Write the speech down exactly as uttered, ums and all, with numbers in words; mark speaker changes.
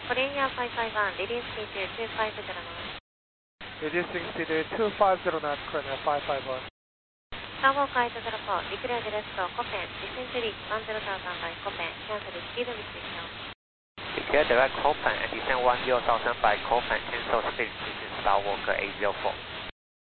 Speaker 1: Korean five five one, release speed two five zero knots.
Speaker 2: Reducing speed two five zero knots, Korean five five one.
Speaker 1: Tower Kite zero four, declare the rest of Copen, descend to reach one zero thousand by Copen, cancel the speed restriction.
Speaker 3: Declare direct Copen and descend one zero thousand by Copen, cancel speed restriction, Star Walker eight zero four.